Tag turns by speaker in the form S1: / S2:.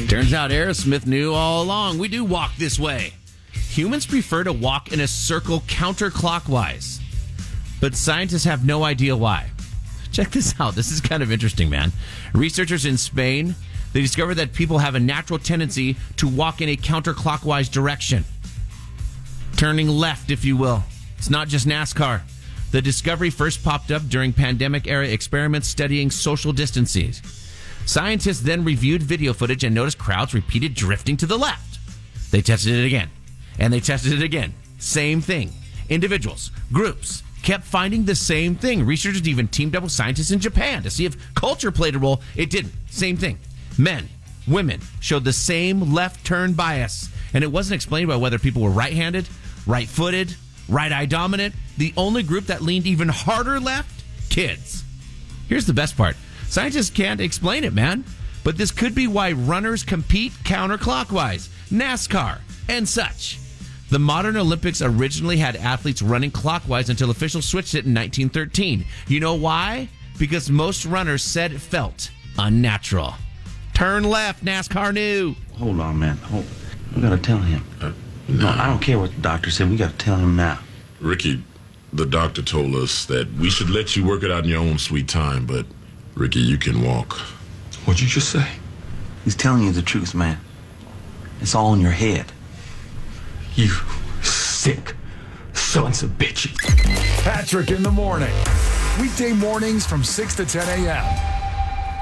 S1: Turns out Aerosmith knew all along. We do walk this way. Humans prefer to walk in a circle counterclockwise, but scientists have no idea why. Check this out. This is kind of interesting, man. Researchers in Spain, they discovered that people have a natural tendency to walk in a counterclockwise direction. Turning left, if you will. It's not just NASCAR. The discovery first popped up during pandemic-era experiments studying social distancing. Scientists then reviewed video footage and noticed crowds repeated drifting to the left. They tested it again, and they tested it again. Same thing. Individuals, groups, kept finding the same thing. Researchers even teamed up with scientists in Japan to see if culture played a role. It didn't. Same thing. Men, women showed the same left turn bias, and it wasn't explained by whether people were right-handed, right-footed, right-eye dominant. The only group that leaned even harder left? Kids. Here's the best part. Scientists can't explain it, man. But this could be why runners compete counterclockwise. NASCAR and such. The modern Olympics originally had athletes running clockwise until officials switched it in 1913. You know why? Because most runners said it felt unnatural. Turn left, NASCAR knew.
S2: Hold on, man. We gotta tell him. No, I don't care what the doctor said. We gotta tell him now.
S3: Ricky, the doctor told us that we should let you work it out in your own sweet time, but Ricky, you can walk.
S4: What'd you just say?
S2: He's telling you the truth, man. It's all in your head.
S4: You sick sons of bitches.
S5: Patrick in the morning. Weekday mornings from 6 to 10 a.m.